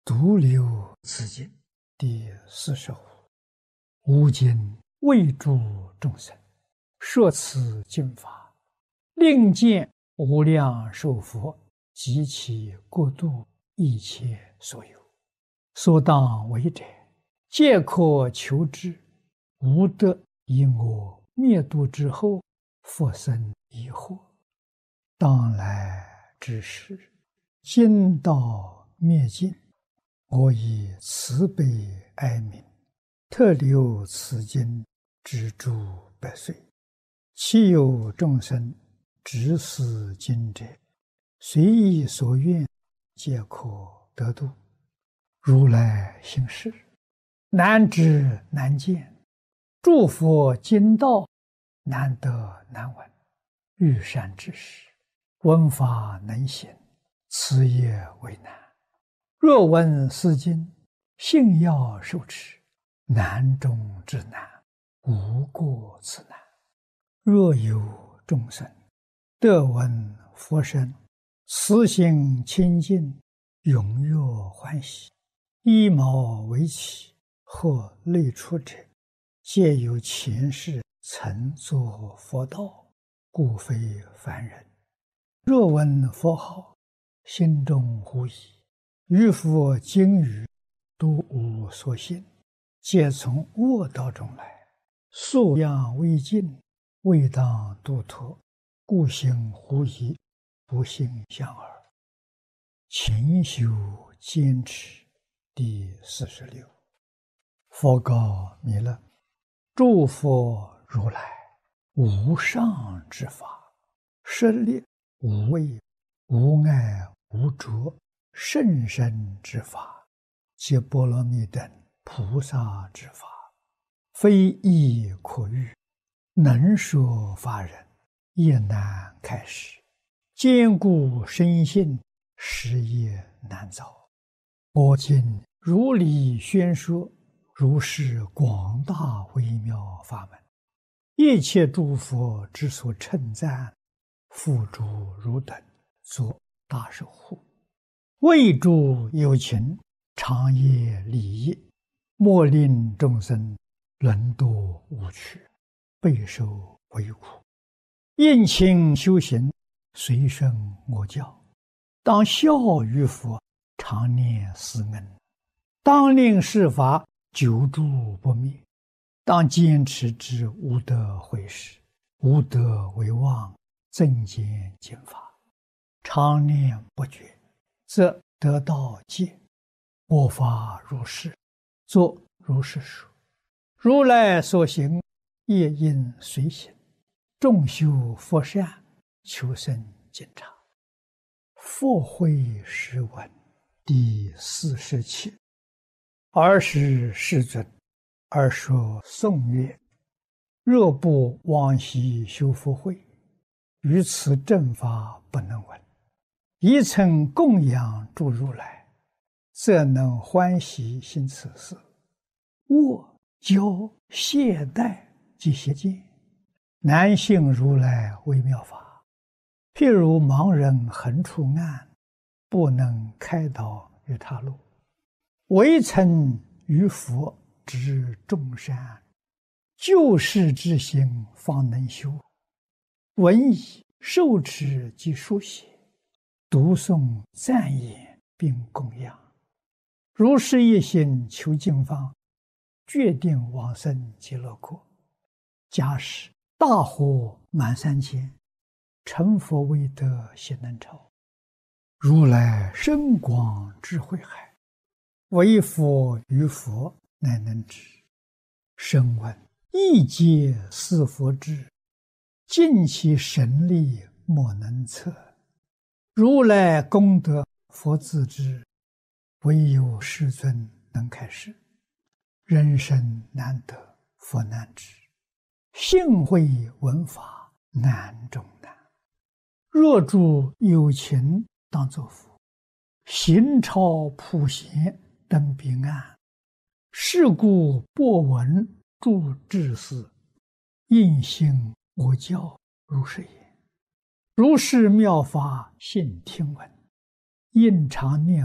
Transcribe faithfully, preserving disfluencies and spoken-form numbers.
独留此经第四十五。吾今为诸众生说此经法，令见无量寿佛及其国度一切所有，所当为者，皆可求之。无得以我灭度之后，复生疑惑。当来之时，今道灭尽，我以慈悲哀悯，特留此经之诸百岁。其有众生执此经者，随意所愿，皆可得度。如来行事，难知难见，诸佛经道难得难闻。欲善知识，闻法能行，此也为难。若闻是经，信要受持，难中之难，无过此难。若有众生得闻佛声，慈心清净，踊跃欢喜，依毛为起，或类出者，皆有前世曾作佛道，故非凡人。若闻佛号，心中狐疑，于佛经语都无所信，皆从恶道中来，素养未尽，未当度脱，故行狐疑，不信相耳。勤修坚持第四十六。佛告弥勒：诸佛如来无上之法，设立无畏无碍无着甚深之法，皆波罗蜜等菩萨之法，非易可喻，能说法人也难开示，坚固深信，实也难造。我今如理宣说，如是广大微妙法门，一切诸佛之所称赞，付诸汝等作大守护，为诸有情长夜利益，莫令众生沦堕无趣，备受为苦。应勤修行，随顺我教，当效于佛，常念思恩，当令世法久住不灭，当坚持之无得毁失，无得为妄，增减减法，常念不绝，则得道戒。我法如是，作如是说。如来所行，业应随行，众修佛善，求生净察。佛慧诗文第四十七。尔时世尊，尔说颂曰：若不往昔修福慧，于此正法不能闻。一曾供养诸如来，则能欢喜行此事。我教懈怠及邪见，难信如来微妙法。譬如盲人横出暗，不能开导于他路，唯曾于佛知众善，救世之心方能修。闻已受持及书写，读诵赞言并供养，如是一心求经方，决定往生极乐国。假使大火满三千，成佛未得悉能超。如来深广智慧海，唯佛于佛乃能知。声闻亦皆似佛智，尽其神力莫能测。如来功德佛自知，唯有世尊能开示。人生难得佛难知，信会闻法难中难。若诸有情当作佛，行超普贤登彼岸。是故播闻诸智士，应信我教如是言。如是妙法信听闻，应常念